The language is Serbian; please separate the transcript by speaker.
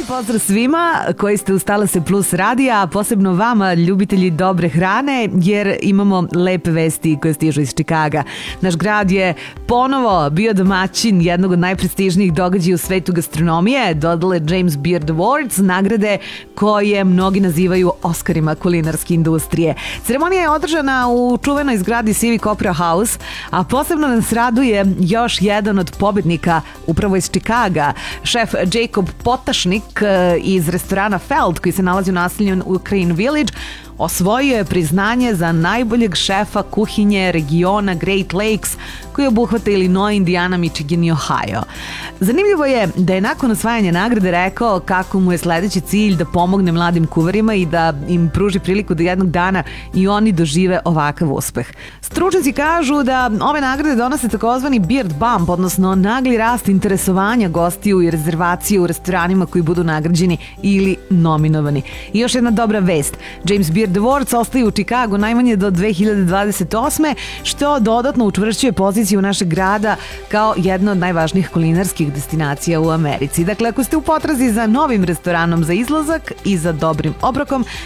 Speaker 1: pozdrav svima koji ste uz Talase Plus radija, a posebno vama, ljubitelji dobre hrane, jer imamo lepe vesti koje stižu iz Čikaga. Naš grad je ponovo bio domaćin jednog od najprestižnijih događaja u svetu gastronomije, dodale James Beard Awards, nagrade koje mnogi nazivaju Oscarima kulinarske industrije. Ceremonija je održana u čuvenoj zgradi Civic Opera House, a posebno nas raduje još jedan od pobednika upravo iz Čikaga, šef Jacob Potašnik iz restorana Feld, koji se nalazi u naselju Ukraine Village, osvojio je priznanje za najboljeg šefa kuhinje regiona Great Lakes, koji obuhvata Illinois, Indiana, Michigan i Ohio. Zanimljivo je da je nakon osvajanja nagrade rekao kako mu je sledeći cilj da pomogne mladim kuvarima i da im pruži priliku da jednog dana i oni dožive ovakav uspeh. Stručnjaci kažu da ove nagrade donose takozvani beard bump, odnosno nagli rast interesovanja gostiju i rezervacije u restoranima koji budu nagrađeni ili nominovani. I još jedna dobra vest. James Beard Awards ostaje u Čikagu najmanje do 2028. što dodatno učvršćuje poziciju našeg grada kao jedna od najvažnijih kulinarskih destinacija u Americi. Dakle, ako ste u potrazi za novim restoranom za izlazak i za dobrim obrokom,